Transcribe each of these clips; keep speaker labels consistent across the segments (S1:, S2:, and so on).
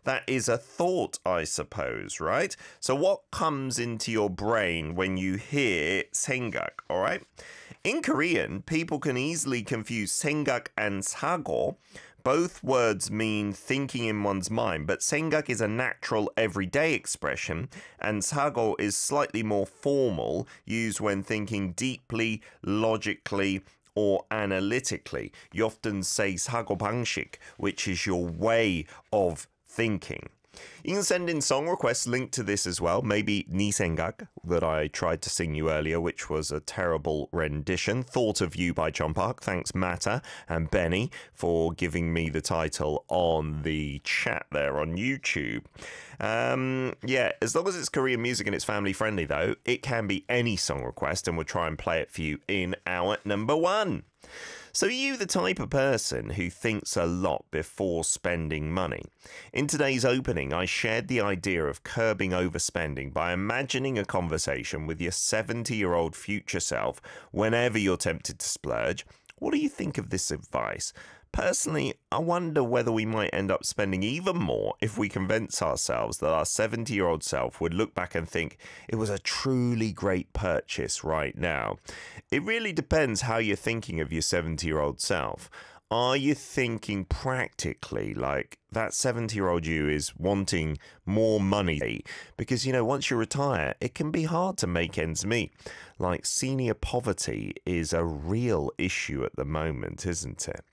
S1: That is a thought, I suppose, right? So what comes into your brain when you hear 생각, all right? In Korean, people can easily confuse 생각 and 사고. Both words mean thinking in one's mind, but 생각 is a natural everyday expression, and 사고 is slightly more formal, used when thinking deeply, logically, or analytically. You often say 사고방식, which is your way of thinking. You can send in song requests linked to this as well. Maybe 네 생각 that I tried to sing you earlier, which was a terrible rendition. Thought of You by John Park. Thanks, Matta and Benny, for giving me the title on the chat there on YouTube. Yeah, as long as it's Korean music and it's family friendly, though, it can be any song request, and we'll try and play it for you in hour number 1. So are you the type of person who thinks a lot before spending money? In today's opening, I shared the idea of curbing overspending by imagining a conversation with your 70-year-old future self whenever you're tempted to splurge. What do you think of this advice? Personally, I wonder whether we might end up spending even more if we convince ourselves that our 70-year-old self would look back and think it was a truly great purchase right now. It really depends how you're thinking of your 70-year-old self. Are you thinking practically, like that 70-year-old you is wanting more money? Because, you know, once you retire, it can be hard to make ends meet. Like, senior poverty is a real issue at the moment, isn't it?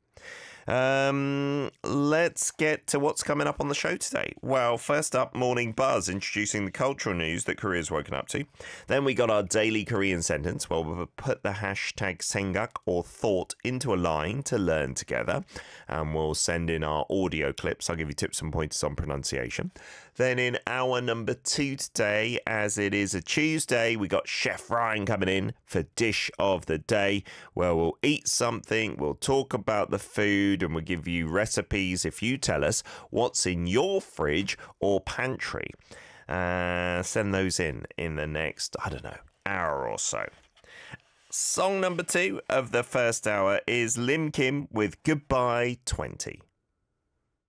S1: Let's get to what's coming up on the show today. Well, first up, Morning Buzz, introducing the cultural news that Korea's woken up to. Then we got our daily Korean sentence, where we'll put the hashtag 생각 or thought into a line to learn together. And we'll send in our audio clips. I'll give you tips and pointers on pronunciation. Then in hour number 2 today, as it is a Tuesday, we got Chef Ryan coming in for Dish of the Day, where we'll eat something, we'll talk about the food, and we'll give you recipes if you tell us what's in your fridge or pantry. Send those in the next, I don't know, hour or so. Song number 2 of the first hour is Lim Kim with Goodbye 20.